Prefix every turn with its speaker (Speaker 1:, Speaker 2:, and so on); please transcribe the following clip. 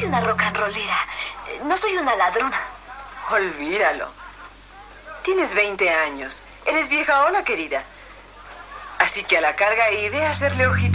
Speaker 1: una rock and rollera. No soy una ladrona.
Speaker 2: Olvídalo. Tienes 20 años. Eres vieja ola, querida. Así que a la carga y ve a hacerle ojitos